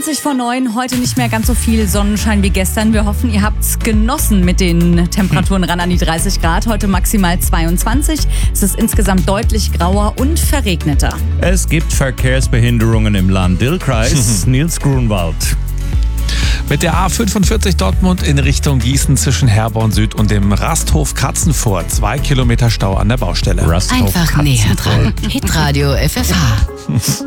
20 vor 9, heute nicht mehr ganz so viel Sonnenschein wie gestern. Wir hoffen, ihr habt's genossen mit den Temperaturen ran an die 30 Grad. Heute maximal 22. Es ist insgesamt deutlich grauer und verregneter. Es gibt Verkehrsbehinderungen im Lahn-Dill-Kreis. Nils Grunwald. Mit der A45 Dortmund in Richtung Gießen zwischen Herborn Süd und dem Rasthof Katzenvor. 2 Kilometer Stau an der Baustelle. Einfach näher dran. Hitradio FFH.